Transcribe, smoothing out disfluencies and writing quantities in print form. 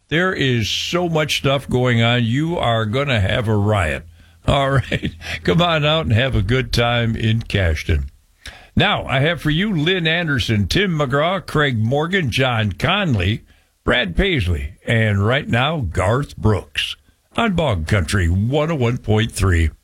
There is so much stuff going on. You are going to have a riot. All right. Come on out and have a good time in Cashton. Now, I have for you Lynn Anderson, Tim McGraw, Craig Morgan, John Conley, Brad Paisley, and right now, Garth Brooks on Bog Country 101.3.